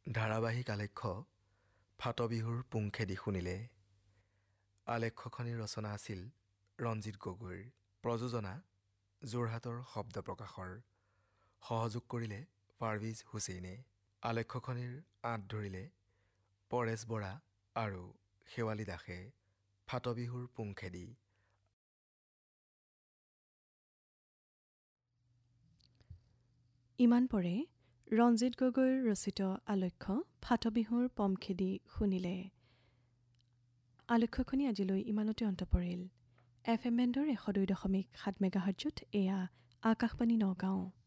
ধাৰাবাহিক আলেখ্য ফাটবিহুৰ পুংখেদি শুনিলে। আলেখ্যখনিৰ ৰচনা আছিল ৰঞ্জিত গগৈৰ। প্ৰযোজনা যোৰহাটৰ শব্দ প্ৰকাশৰ। সহযোগ কৰিলে পাৰভেজ হুছেইনে। আলেখ্যখনিৰ আঁত ধৰিলে পৰেশ বৰা আৰু শেৱালী দাসে। ফাটবিহুৰ পুংখেদি। ইমান পৰে ৰঞ্জিত গগৈৰ ৰচিত আলেখ্য ফাটবিহুৰ পমখেদি শুনিলে। আলেখ্যখনি আজিলৈ ইমানতে অন্ত পৰিল। FM বেণ্ডৰ 102.7 মেগাহাৰ্টজত এয়া আকাশবাণী নগাঁও।